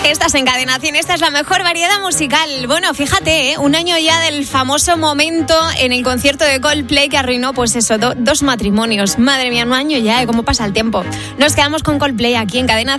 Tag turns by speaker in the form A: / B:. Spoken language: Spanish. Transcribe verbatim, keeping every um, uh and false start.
A: Estás en Cadena cien, esta es la mejor variedad musical. Bueno, fíjate, ¿eh? un año ya del famoso momento en el concierto de Coldplay que arruinó, pues eso, do- dos matrimonios. Madre mía, un año ya, ¿eh? ¿Cómo pasa el tiempo? Nos quedamos con Coldplay aquí en Cadena